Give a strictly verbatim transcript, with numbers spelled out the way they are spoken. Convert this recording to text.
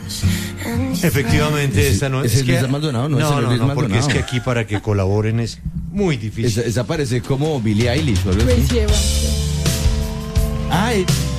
Efectivamente, esta no es. ¿Es el Luis Maldonado? No, no, es el no, Luis no, Maldonado. porque es que aquí para que colaboren es muy difícil. Esa, esa parece como Billie Eilish o algo así. Crazy Evans. Ah,